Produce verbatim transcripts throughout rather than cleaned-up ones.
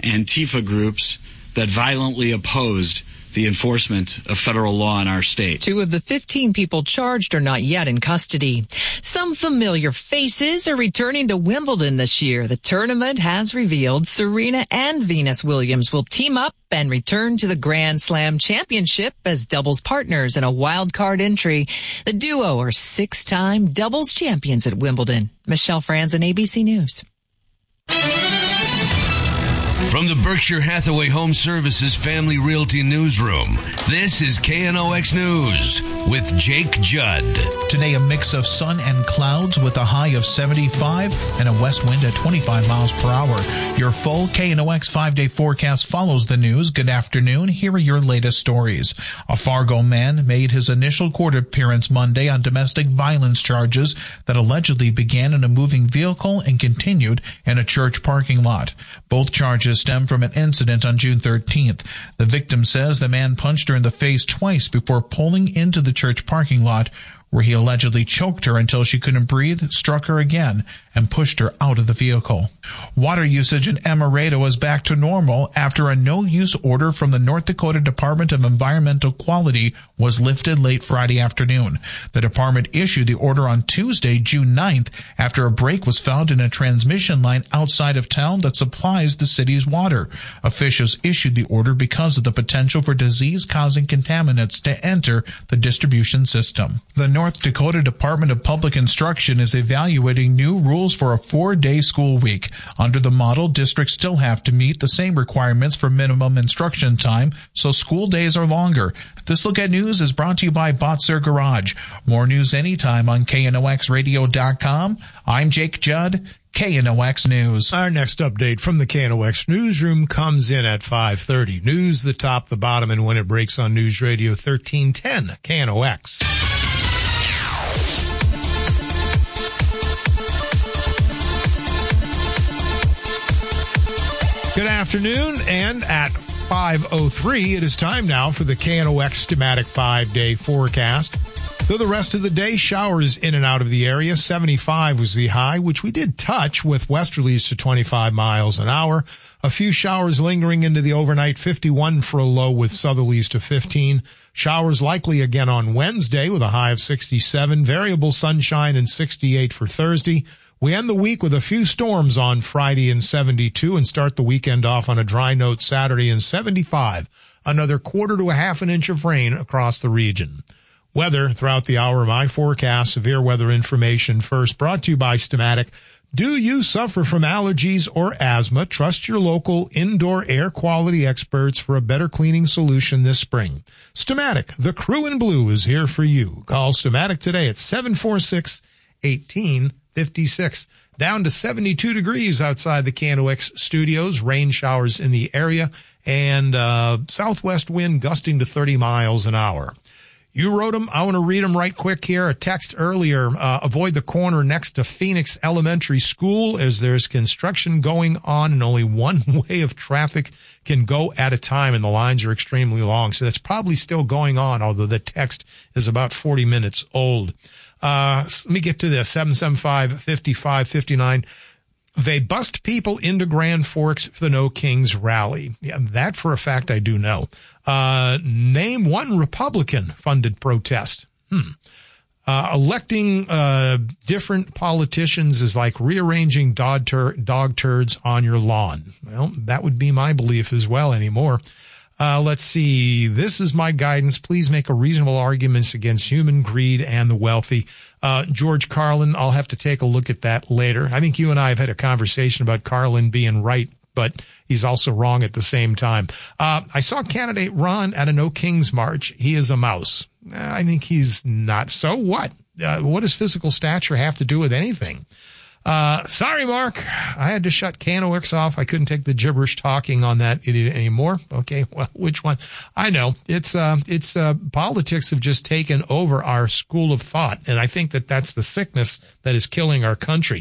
Antifa groups that violently opposed the enforcement of federal law in our state. Two of the fifteen people charged are not yet in custody. Some familiar faces are returning to Wimbledon this year. The tournament has revealed Serena and Venus Williams will team up and return to the Grand Slam Championship as doubles partners in a wild card entry. The duo are six-time doubles champions at Wimbledon. Michelle Franzen, A B C News. From the Berkshire Hathaway Home Services Family Realty Newsroom, this is K N O X News with Jake Judd. Today, a mix of sun and clouds with a high of seventy-five and a west wind at twenty-five miles per hour. Your full K N O X five-day forecast follows the news. Good afternoon. Here are your latest stories. A Fargo man made his initial court appearance Monday on domestic violence charges that allegedly began in a moving vehicle and continued in a church parking lot. Both charges stem from an incident on June thirteenth. The victim says the man punched her in the face twice before pulling into the church parking lot, where he allegedly choked her until she couldn't breathe, struck her again, and pushed her out of the vehicle. Water usage in Emerado is back to normal after a no-use order from the North Dakota Department of Environmental Quality was lifted late Friday afternoon. The department issued the order on Tuesday, June ninth, after a break was found in a transmission line outside of town that supplies the city's water. Officials issued the order because of the potential for disease-causing contaminants to enter the distribution system. The North Dakota Department of Public Instruction is evaluating new rules for a four-day school week. Under the model, districts still have to meet the same requirements for minimum instruction time, so school days are longer. This Look at News is brought to you by Botzer Garage. More news anytime on K N O X radio dot com. I'm Jake Judd, K N O X News. Our next update from the K N O X newsroom comes in at five thirty. News, the top, the bottom, and when it breaks on News Radio thirteen ten, K N O X. Good afternoon, and at five oh three, it is time now for the K N O X Stamatic five-day forecast. Though the rest of the day, showers in and out of the area. seventy-five was the high, which we did touch with westerlies to twenty-five miles an hour. A few showers lingering into the overnight, fifty-one for a low with southerlies to fifteen. Showers likely again on Wednesday with a high of sixty-seven. Variable sunshine and sixty-eight for Thursday. We end the week with a few storms on Friday and seventy-two and start the weekend off on a dry note Saturday and seventy-five. Another quarter to a half an inch of rain across the region. Weather throughout the hour, my forecast, severe weather information first, brought to you by Stamatic. Do you suffer from allergies or asthma? Trust your local indoor air quality experts for a better cleaning solution this spring. Stamatic, the crew in blue, is here for you. Call Stamatic today at seven four six, one eight five six. Down to seventy-two degrees outside the K N O X studios. Rain showers in the area and uh southwest wind gusting to thirty miles an hour. You wrote them. I want to read them right quick here. A text earlier, uh, avoid the corner next to Phoenix Elementary School as there's construction going on and only one way of traffic can go at a time and the lines are extremely long. So that's probably still going on, although the text is about forty minutes old. Uh, let me get to this. seven seven five, five five five nine. They bust people into Grand Forks for the No Kings rally. Yeah, that for a fact I do know. Uh, name one Republican-funded protest. Hmm. Uh, electing uh different politicians is like rearranging dog, tur- dog turds on your lawn. Well, that would be my belief as well anymore. Uh, let's see. This is my guidance. Please make a reasonable arguments against human greed and the wealthy. Uh, George Carlin, I'll have to take a look at that later. I think you and I have had a conversation about Carlin being right, but he's also wrong at the same time. Uh, I saw candidate Ron at a No Kings march. He is a mouse. I think he's not. So what? Uh, what does physical stature have to do with anything? Uh, sorry, Mark. I had to shut K N O X off. I couldn't take the gibberish talking on that idiot anymore. Okay. Well, which one? I know it's, uh, it's, uh, politics have just taken over our school of thought. And I think that that's the sickness that is killing our country.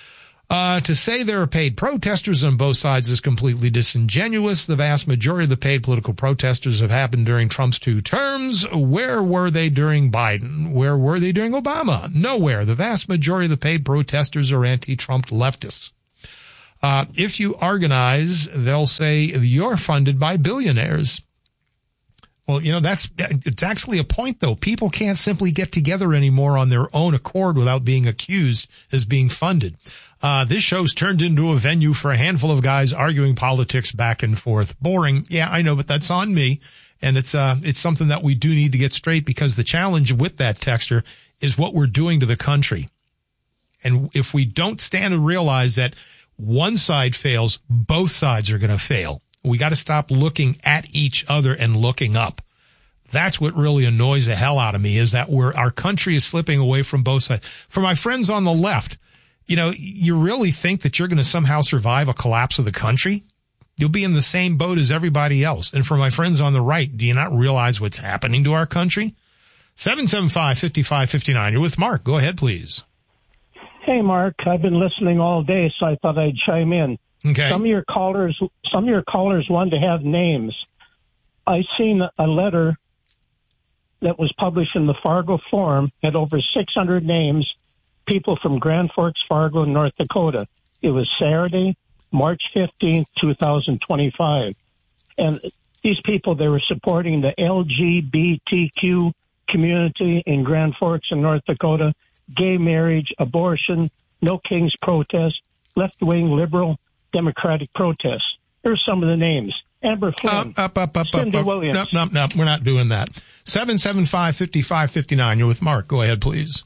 Uh, to say there are paid protesters on both sides is completely disingenuous. The vast majority of the paid political protesters have happened during Trump's two terms. Where were they during Biden? Where were they during Obama? Nowhere. The vast majority of the paid protesters are anti-Trump leftists. Uh, if you organize, they'll say you're funded by billionaires. Well, you know, that's, it's actually a point, though. People can't simply get together anymore on their own accord without being accused as being funded. Uh, this show's turned into a venue for a handful of guys arguing politics back and forth. Boring. Yeah, I know, but that's on me. And it's, uh, it's something that we do need to get straight, because the challenge with that, texter, is what we're doing to the country. And if we don't stand and realize that one side fails, both sides are going to fail. We got to stop looking at each other and looking up. That's what really annoys the hell out of me, is that we're, our country is slipping away from both sides. For my friends on the left, you know, you really think that you're going to somehow survive a collapse of the country? You'll be in the same boat as everybody else. And for my friends on the right, do you not realize what's happening to our country? seven seven five, five five five nine. You're with Mark. Go ahead, please. Hey, Mark. I've been listening all day, so I thought I'd chime in. Okay. Some of your callers, some of your callers wanted to have names. I seen a letter that was published in the Fargo Forum, had over six hundred names, people from Grand Forks, Fargo, North Dakota. It was Saturday, March fifteenth, twenty twenty-five. And these people, they were supporting the L G B T Q community in Grand Forks and North Dakota, gay marriage, abortion, no kings protest, left-wing liberal democratic protests. Here's some of the names. Amber Flynn. Up, up, up, up, Cindy up, up. Williams. Nope, nope, nope. We're not doing that. seven seven five, five five five nine. You're with Mark. Go ahead, please.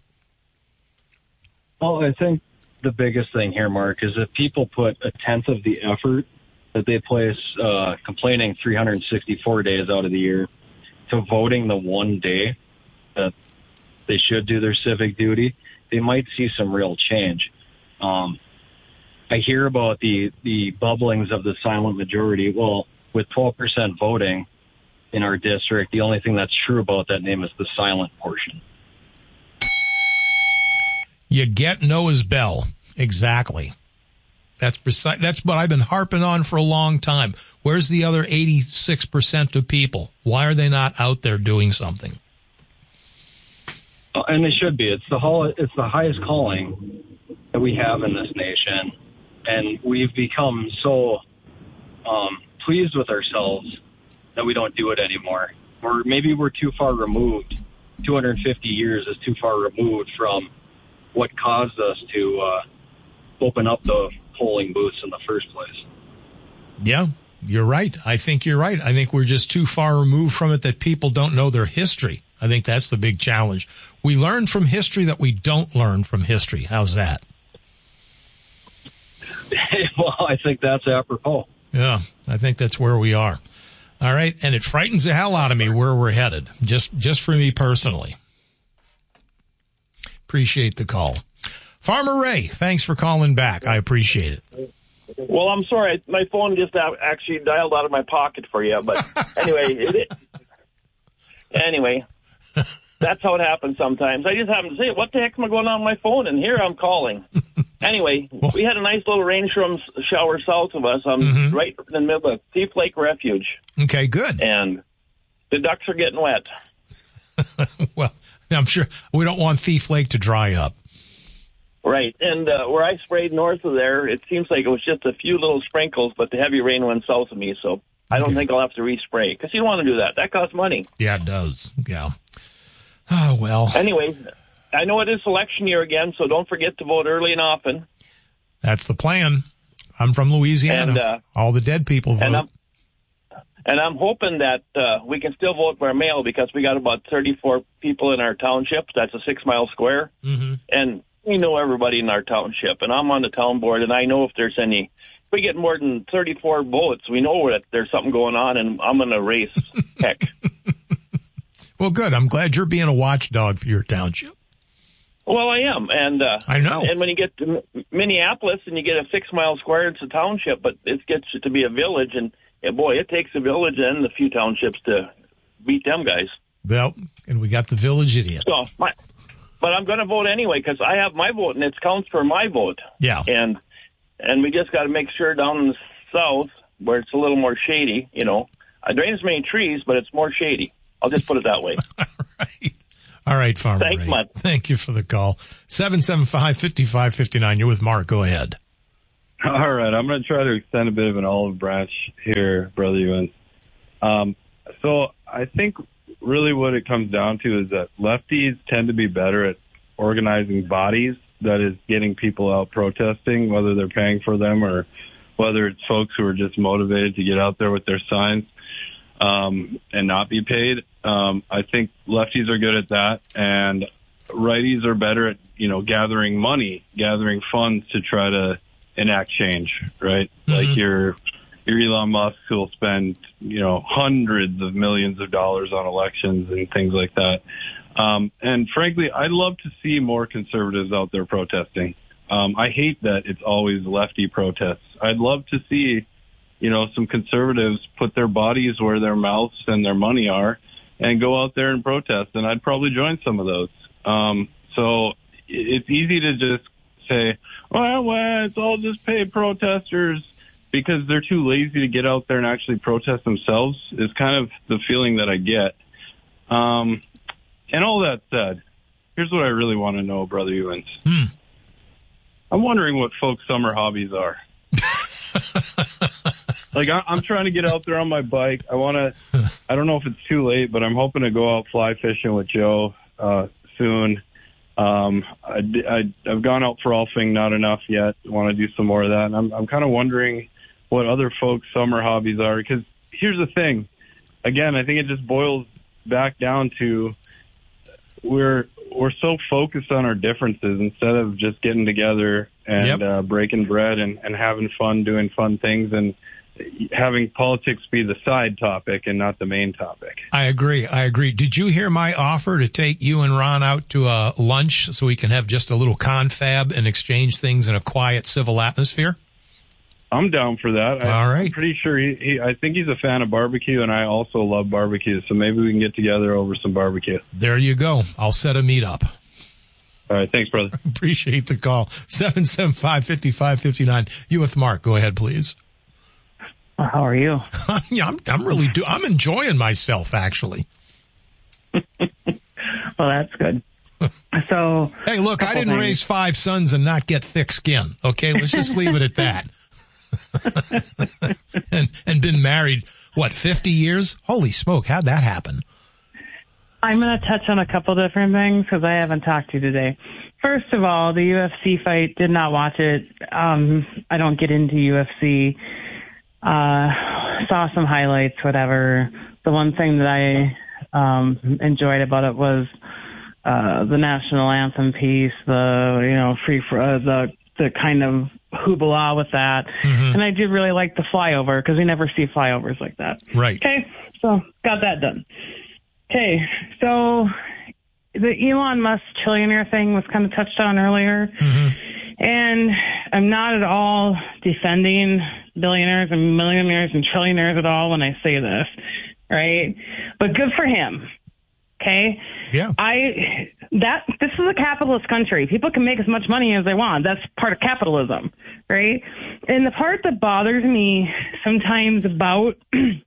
Well, I think the biggest thing here, Mark, is if people put a tenth of the effort that they place uh, complaining three hundred sixty-four days out of the year to voting the one day that they should do their civic duty, they might see some real change. Um, I hear about the, the bubblings of the silent majority. Well, with twelve percent voting in our district, the only thing that's true about that name is the silent portion. You get Noah's bell. Exactly. That's precise. That's what I've been harping on for a long time. Where's the other eighty-six percent of people? Why are they not out there doing something? Uh, and they should be. It's the whole, it's the highest calling that we have in this nation. And we've become so um, pleased with ourselves that we don't do it anymore. Or maybe we're too far removed. two hundred fifty years is too far removed from what caused us to uh, open up the polling booths in the first place. Yeah, you're right. I think you're right. I think we're just too far removed from it that people don't know their history. I think that's the big challenge. We learn from history that we don't learn from history. How's that? Well, I think that's apropos. Yeah, I think that's where we are. All right, and it frightens the hell out of me where we're headed, just just for me personally. Appreciate the call. Farmer Ray, thanks for calling back. I appreciate it. Well, I'm sorry. My phone just actually dialed out of my pocket for you. But anyway, it, anyway, that's how it happens sometimes. I just happen to say, what the heck am I going on my phone? And here I'm calling. Anyway, well, we had a nice little rainstorm shower south of us. I'm mm-hmm. right in the middle of Thief Lake Refuge. Okay, good. And the ducks are getting wet. Well, I'm sure we don't want Thief Lake to dry up. Right. And uh, where I sprayed north of there, it seems like it was just a few little sprinkles, but the heavy rain went south of me, so I don't okay. think I'll have to respray, because you don't want to do that. That costs money. Yeah, it does. Yeah. Oh, well. Anyway, I know it is election year again, so don't forget to vote early and often. That's the plan. I'm from Louisiana. And, uh, all the dead people vote. And I'm, and I'm hoping that uh, we can still vote by mail, because we got about thirty-four people in our township. That's a six-mile square. Mm-hmm. And we know everybody in our township, and I'm on the town board, and I know if there's any, if we get more than thirty-four votes, we know that there's something going on, and I'm going to race heck. Well, good. I'm glad you're being a watchdog for your township. Well, I am, and uh, I know. And when you get to Minneapolis and you get a six-mile square, it's a township, but it gets to be a village, and yeah, boy, it takes a village and a few townships to beat them guys. Well, and we got the village idiot. So, my, but I'm going to vote anyway, because I have my vote, and it counts for my vote. Yeah. And and we just got to make sure down in the south, where it's a little more shady, you know, I drain as many trees, but it's more shady. I'll just put it that way. All right. All right, Farmer Thanks, Ray. Mud. Thank you for the call. seven seven five, five five five nine. You're with Mark. Go ahead. All right, I'm going to try to extend a bit of an olive branch here, Brother Ewens. Um, so I think really what it comes down to is that lefties tend to be better at organizing bodies, that is getting people out protesting, whether they're paying for them or whether it's folks who are just motivated to get out there with their signs um, and not be paid. Um, I think lefties are good at that, and righties are better at, you know, gathering money, gathering funds to try to enact change, right? Mm-hmm. Like your your Elon Musk who will spend, you know, hundreds of millions of dollars on elections and things like that. Um, and frankly, I'd love to see more conservatives out there protesting. Um, I hate that it's always lefty protests. I'd love to see, you know, some conservatives put their bodies where their mouths and their money are and go out there and protest. And I'd probably join some of those. Um, so it's easy to just say, well, well, it's all just paid protesters because they're too lazy to get out there and actually protest themselves is kind of the feeling that I get. Um, and all that said, here's what I really want to know, Brother Ewens. Hmm. I'm wondering what folks' summer hobbies are. Like, I, I'm trying to get out there on my bike. I want to, I don't know if it's too late, but I'm hoping to go out fly fishing with Joe uh, soon. Um, I, I, I've gone out frolfing, not enough yet. I want to do some more of that. And I'm, I'm kind of wondering what other folks' summer hobbies are. Because here's the thing. Again, I think it just boils back down to we're we're so focused on our differences instead of just getting together and yep. uh, breaking bread and, and having fun, doing fun things, and having politics be the side topic and not the main topic. I agree. I agree. Did you hear my offer to take you and Ron out to a lunch so we can have just a little confab and exchange things in a quiet, civil atmosphere? I'm down for that. All I, right. I'm pretty sure he, he, I think he's a fan of barbecue, and I also love barbecue, so maybe we can get together over some barbecue. There you go. I'll set a meetup. All right. Thanks, brother. Appreciate the call. seven seven five, five five five nine. You with Mark. Go ahead, please. How are you? yeah, I'm, I'm really do. I'm enjoying myself, actually. Well, that's good. So, hey, look, I didn't things. raise five sons and not get thick skin. Okay, let's just leave it at that. and and been married what fifty years? Holy smoke! How'd that happen? I'm going to touch on a couple different things because I haven't talked to you today. First of all, the U F C fight, did not watch it. Um, I don't get into U F C. Uh, saw some highlights, whatever. The one thing that I um, enjoyed about it was uh, the national anthem piece, the, you know, free for uh, the, the kind of hoopla with that. Mm-hmm. And I did really like the flyover because we never see flyovers like that. Right. Okay. So got that done. Okay. So the Elon Musk trillionaire thing was kind of touched on earlier. Mm-hmm. And I'm not at all defending billionaires and millionaires and trillionaires at all when I say this, right? But good for him. Okay. Yeah. I, that, this is a capitalist country. People can make as much money as they want. That's part of capitalism, right? And the part that bothers me sometimes about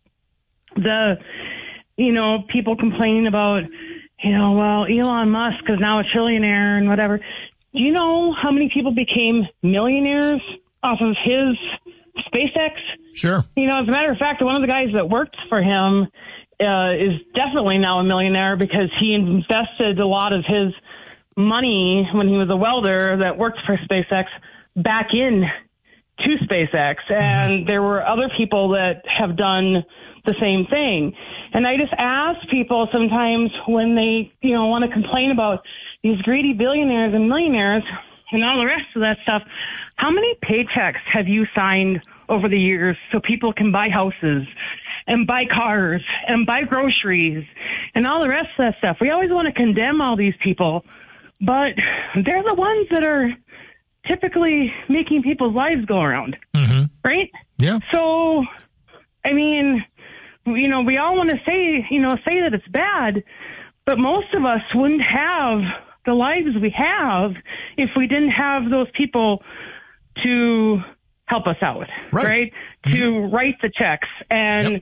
the, you know, people complaining about, you know, well, Elon Musk is now a trillionaire and whatever. Do you know how many people became millionaires off of his SpaceX? Sure. You know, as a matter of fact, one of the guys that worked for him uh, is definitely now a millionaire because he invested a lot of his money when he was a welder that worked for SpaceX back in to SpaceX. And mm-hmm. there were other people that have done the same thing. And I just ask people sometimes when they, you know, want to complain about these greedy billionaires and millionaires and all the rest of that stuff, how many paychecks have you signed over the years so people can buy houses and buy cars and buy groceries and all the rest of that stuff? We always want to condemn all these people, but they're the ones that are typically making people's lives go around, mm-hmm. right? Yeah. So, I mean, you know, we all want to say, you know, say that it's bad, but most of us wouldn't have the lives we have if we didn't have those people to help us out, right? right? Mm-hmm. To write the checks and yep.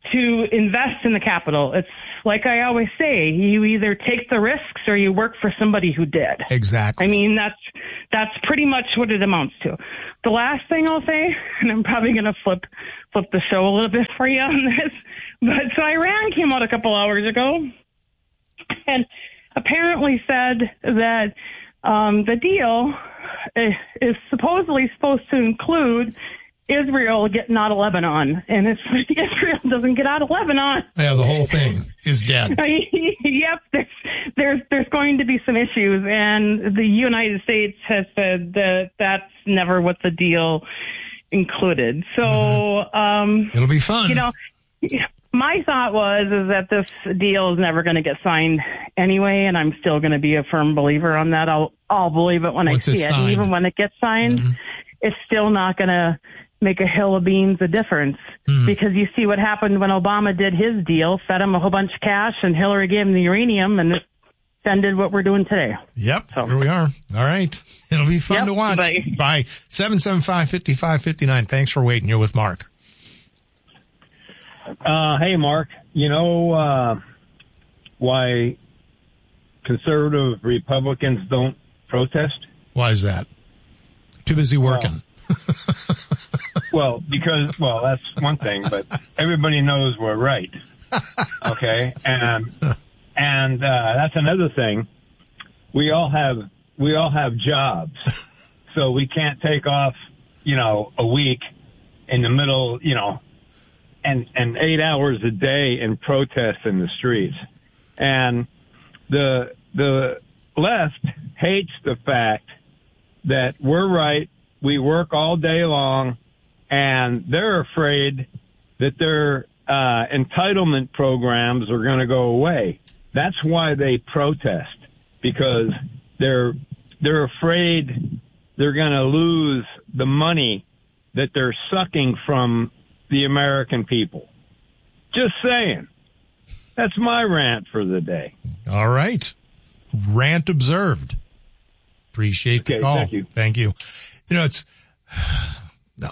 to invest in the capital. It's like I always say, you either take the risks or you work for somebody who did. Exactly. I mean, that's that's pretty much what it amounts to. The last thing I'll say, and I'm probably going to flip flip the show a little bit for you on this, but so Iran came out a couple hours ago and apparently said that um, the deal is, is supposedly supposed to include Israel getting out of Lebanon. And if Israel doesn't get out of Lebanon, yeah, the whole thing is dead. Yep, there's, there's there's going to be some issues, and the United States has said that that's never what the deal included. So mm-hmm. um, it'll be fun. You know, my thought was is that this deal is never going to get signed anyway, and I'm still going to be a firm believer on that. I'll I'll believe it when Once I see it. And even when it gets signed, mm-hmm. it's still not going to make a hill of beans a difference, mm. because you see what happened when Obama did his deal, fed him a whole bunch of cash, and Hillary gave him the uranium, and it ended what we're doing today. Yep, so. Here we are. All right. It'll be fun yep, to watch. Bye. Bye. seven seven five, five five five nine. Thanks for waiting. You're with Mark. Uh, hey, Mark. You know uh, why conservative Republicans don't protest? Why is that? Too busy working. Well, well, because, well, that's one thing, but everybody knows we're right. Okay. And, and, uh, that's another thing. We all have, we all have jobs. So we can't take off, you know, a week in the middle, you know, and, and eight hours a day and protest in the streets. And the, the left hates the fact that we're right. We work all day long, and they're afraid that their uh, entitlement programs are going to go away. That's why they protest, because they're they're afraid they're going to lose the money that they're sucking from the American people. Just saying. That's my rant for the day. All right. Rant observed. Appreciate the okay, call. Thank you. Thank you. You know, it's, no.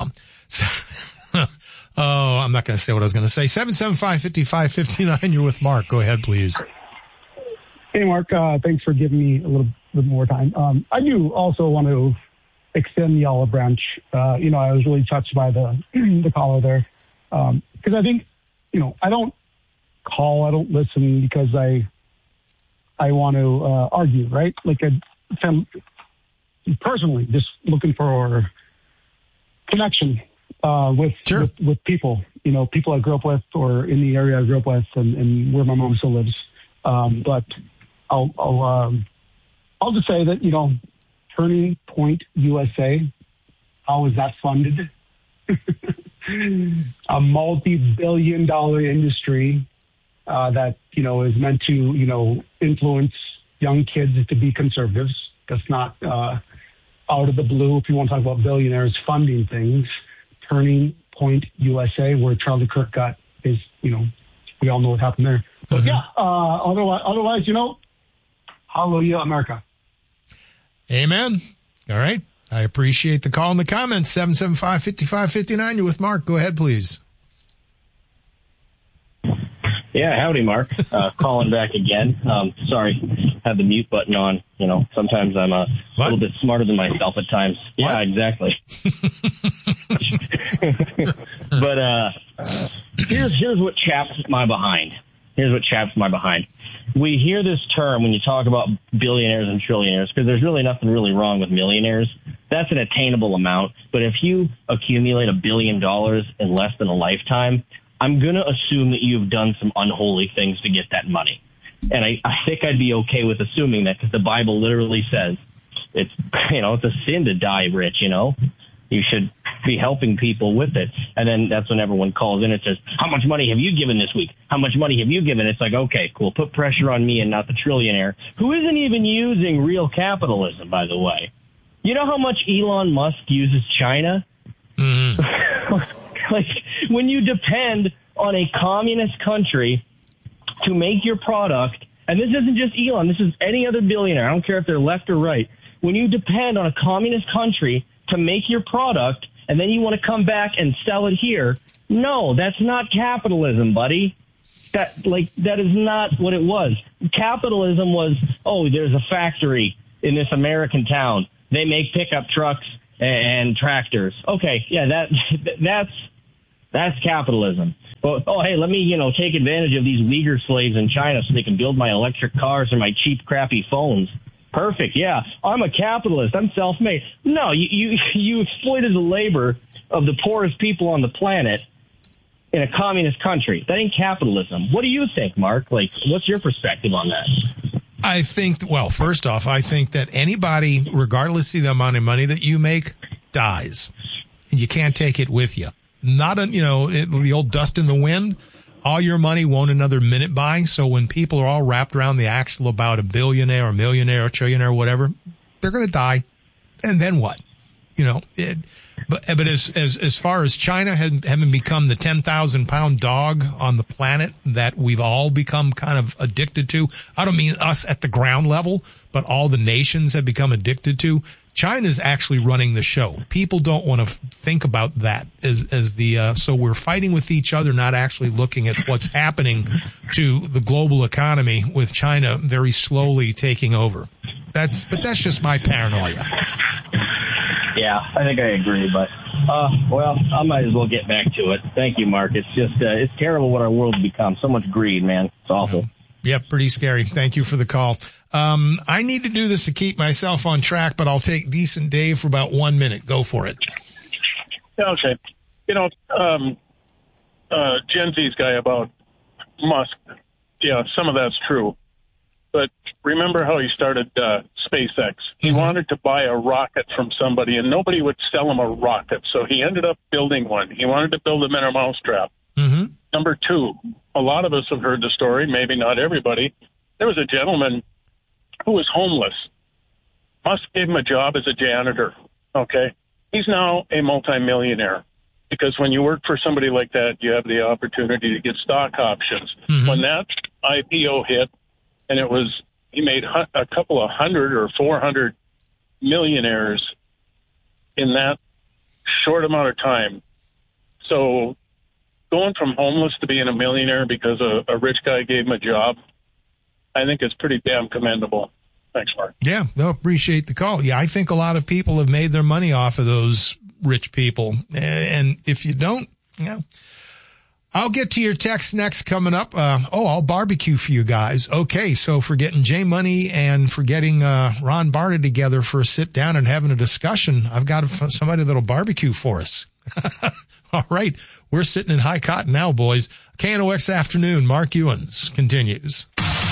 oh, I'm not going to say what I was going to say. seven seven five, five five five nine. You're with Mark. Go ahead, please. Hey, Mark. Uh, thanks for giving me a little bit more time. Um, I do also want to extend the olive branch. Uh, you know, I was really touched by the, the caller there. Um, cause I think, you know, I don't call, I don't listen because I, I want to, uh, argue, right? Like I, personally, just looking for connection uh, with, sure. with with people, you know, people I grew up with or in the area I grew up with, and, and where my mom still lives. Um, but I'll I'll um, I'll just say that, you know, Turning Point U S A, how is that funded? A multi-billion dollar industry uh, that, you know, is meant to, you know, influence young kids to be conservatives. That's not uh, out of the blue. If you want to talk about billionaires funding things, Turning Point U S A, where Charlie Kirk got his, you know, we all know what happened there. But mm-hmm. yeah, uh, otherwise, otherwise, you know, hallelujah, America. Amen. All right. I appreciate the call and the comments. seven seven five, five five five nine. You're with Mark. Go ahead, please. Yeah, howdy, Mark. Uh, calling back again. Um, sorry, had the mute button on. You know, sometimes I'm a what? little bit smarter than myself at times. Yeah, what? Exactly. But uh, here's here's what chaps my behind. Here's what chaps my behind. We hear this term when you talk about billionaires and trillionaires, because there's really nothing really wrong with millionaires. That's an attainable amount. But if you accumulate a billion dollars in less than a lifetime, I'm going to assume that you've done some unholy things to get that money. And I, I think I'd be okay with assuming that, because the Bible literally says it's, you know, it's a sin to die rich, you know. You should be helping people with it. And then that's when everyone calls in and says, how much money have you given this week? How much money have you given? It's like, okay, cool. Put pressure on me and not the trillionaire, who isn't even using real capitalism, by the way. You know how much Elon Musk uses China? Mm-hmm. Like, when you depend on a communist country to make your product, and this isn't just Elon, this is any other billionaire, I don't care if they're left or right. When you depend on a communist country to make your product, and then you want to come back and sell it here, No, that's not capitalism, buddy. That like that is not what it was. Capitalism was, oh, there's a factory in this American town. They make pickup trucks and, and tractors. Okay, yeah, that that's that's capitalism. But, oh, hey, let me, you know, take advantage of these Uyghur slaves in China so they can build my electric cars or my cheap, crappy phones. Perfect, yeah. I'm a capitalist. I'm self-made. No, you, you, you exploited the labor of the poorest people on the planet in a communist country. That ain't capitalism. What do you think, Mark? Like, what's your perspective on that? I think, well, first off, I think that anybody, regardless of the amount of money that you make, dies. You can't take it with you. Not, a, you know, it, the old dust in the wind. All your money won't another minute buy. So when people are all wrapped around the axle about a billionaire or millionaire or trillionaire or whatever, they're going to die. And then what? You know, it, but, but as, as, as far as China had, having become the ten thousand pound dog on the planet that we've all become kind of addicted to, I don't mean us at the ground level, but all the nations have become addicted to. China's actually running the show. People don't want to f- think about that as, as the, uh, so we're fighting with each other, not actually looking at what's happening to the global economy with China very slowly taking over. That's, but that's just my paranoia. Yeah, I think I agree, but, uh, well, I might as well get back to it. Thank you, Mark. It's just, uh, it's terrible what our world's become. So much greed, man. It's awful. Yeah, pretty scary. Thank you for the call. Um, I need to do this to keep myself on track, but I'll take Decent Dave for about one minute. Go for it. Okay. You know, um, uh, Gen Z's guy about Musk, yeah, some of that's true. But remember how he started uh, SpaceX? He mm-hmm. wanted to buy a rocket from somebody, and nobody would sell him a rocket. So he ended up building one. He wanted to build a Minnow mousetrap. Mm-hmm. Number two, a lot of us have heard the story, maybe not everybody. There was a gentleman who was homeless. Musk gave him a job as a janitor, okay? He's now a multimillionaire because when you work for somebody like that, you have the opportunity to get stock options. Mm-hmm. When that I P O hit, and it was, he made a couple of hundred or four hundred millionaires in that short amount of time. So going from homeless to being a millionaire because a, a rich guy gave him a job, I think it's pretty damn commendable. Thanks, Mark. Yeah, no, appreciate the call. Yeah, I think a lot of people have made their money off of those rich people. And if you don't, yeah. I'll get to your text next coming up. Uh, oh, I'll barbecue for you guys. Okay, so for getting Jay Money and for getting uh, Ron Barta together for a sit down and having a discussion, I've got somebody that'll barbecue for us. All right, we're sitting in high cotton now, boys. K N O X Afternoon, Mark Ewens continues.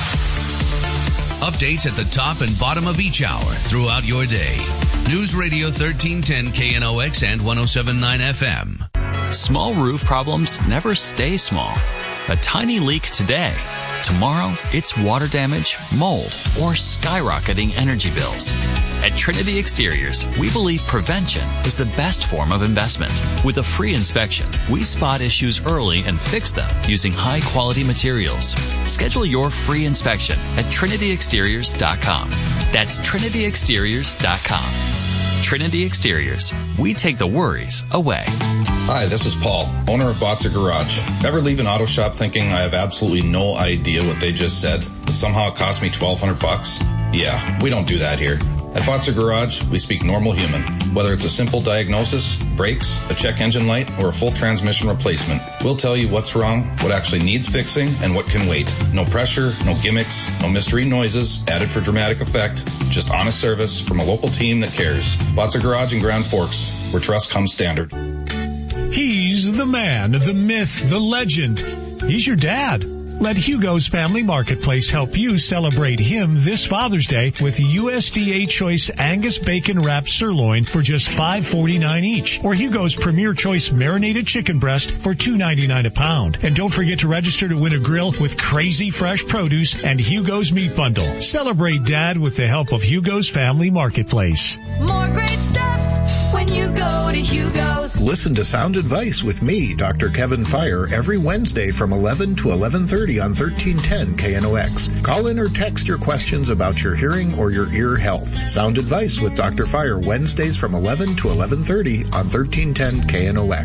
Updates at the top and bottom of each hour throughout your day. News Radio thirteen ten K N O X and one oh seven point nine F M. Small roof problems never stay small. A tiny leak today. Tomorrow, it's water damage, mold, or skyrocketing energy bills. At Trinity Exteriors, we believe prevention is the best form of investment. With a free inspection, we spot issues early and fix them using high-quality materials. Schedule your free inspection at trinity exteriors dot com. That's trinity exteriors dot com. Trinity Exteriors. We take the worries away. Hi, this is Paul, owner of Botzer Garage. Ever leave an auto shop thinking I have absolutely no idea what they just said, but somehow it cost me twelve hundred bucks? Yeah, we don't do that here. At Botzer Garage, we speak normal human. Whether it's a simple diagnosis, brakes, a check engine light, or a full transmission replacement, we'll tell you what's wrong, what actually needs fixing, and what can wait. No pressure, no gimmicks, no mystery noises added for dramatic effect, just honest service from a local team that cares. Botzer Garage in Grand Forks, where trust comes standard. He's the man, the myth, the legend. He's your dad. Let Hugo's Family Marketplace help you celebrate him this Father's Day with U S D A Choice Angus Bacon Wrapped Sirloin for just five forty-nine each, or Hugo's Premier Choice Marinated Chicken Breast for two ninety-nine a pound. And don't forget to register to win a grill with crazy fresh produce and Hugo's Meat Bundle. Celebrate Dad with the help of Hugo's Family Marketplace. More great stuff when you go to Hugo's. Listen to Sound Advice with me, Doctor Kevin Fire, every Wednesday from eleven to eleven thirty on thirteen ten K N O X. Call in or text your questions about your hearing or your ear health. Sound Advice with Doctor Fire, Wednesdays from eleven to eleven thirty on thirteen ten K N O X.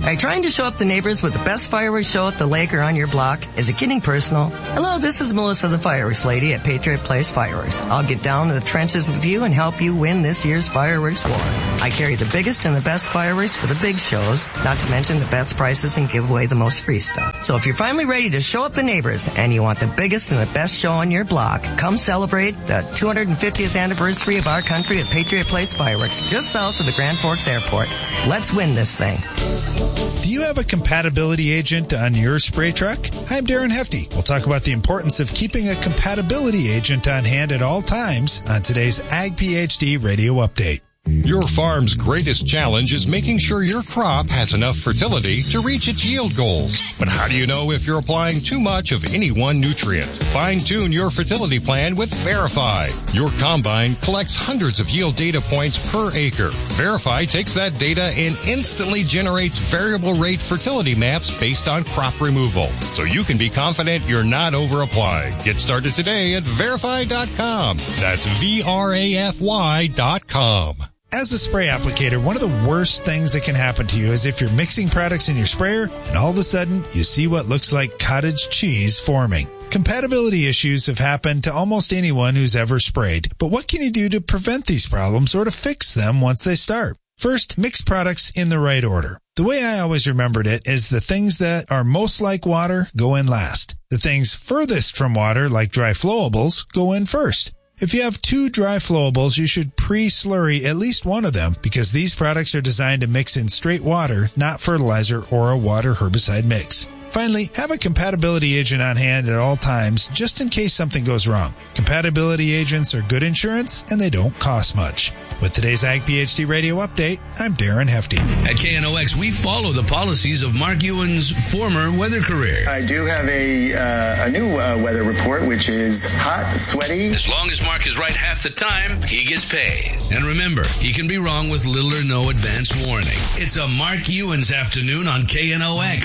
Are you trying to show up the neighbors with the best fireworks show at the lake or on your block? Is it getting personal? Hello, this is Melissa, the fireworks lady at Patriot Place Fireworks. I'll get down to the trenches with you and help you win this year's fireworks war. I carry the biggest and the best fireworks for the big shows, not to mention the best prices and give away the most free stuff. So if you're finally ready to show up the neighbors and you want the biggest and the best show on your block, come celebrate the two hundred fiftieth anniversary of our country at Patriot Place Fireworks, just south of the Grand Forks Airport. Let's win this thing. Do you have a compatibility agent on your spray truck? I'm Darren Hefty. We'll talk about the importance of keeping a compatibility agent on hand at all times on today's Ag PhD Radio Update. Your farm's greatest challenge is making sure your crop has enough fertility to reach its yield goals. But how do you know if you're applying too much of any one nutrient? Fine-tune your fertility plan with Verify. Your combine collects hundreds of yield data points per acre. Verify takes that data and instantly generates variable rate fertility maps based on crop removal, so you can be confident you're not over-applying. Get started today at verify dot com. That's V R A F Y dot com. As a spray applicator, one of the worst things that can happen to you is if you're mixing products in your sprayer and all of a sudden you see what looks like cottage cheese forming. Compatibility issues have happened to almost anyone who's ever sprayed, but what can you do to prevent these problems or to fix them once they start? First, mix products in the right order. The way I always remembered it is the things that are most like water go in last. The things furthest from water, like dry flowables, go in first. If you have two dry flowables, you should pre-slurry at least one of them because these products are designed to mix in straight water, not fertilizer or a water herbicide mix. Finally, have a compatibility agent on hand at all times just in case something goes wrong. Compatibility agents are good insurance and they don't cost much. With today's Ag PhD Radio Update, I'm Darren Hefty. At K N O X, we follow the policies of Mark Ewan's former weather career. I do have a uh, a new uh, weather report, which is hot, sweaty. As long as Mark is right half the time, he gets paid. And remember, he can be wrong with little or no advance warning. It's a Mark Ewan's afternoon on K N O X.